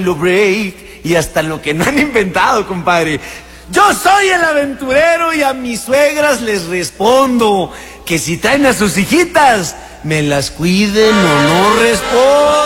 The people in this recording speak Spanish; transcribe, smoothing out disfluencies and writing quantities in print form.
lo break y hasta lo que no han inventado, compadre. Yo soy el aventurero y a mis suegras les respondo que si traen a sus hijitas, me las cuiden o no respondo.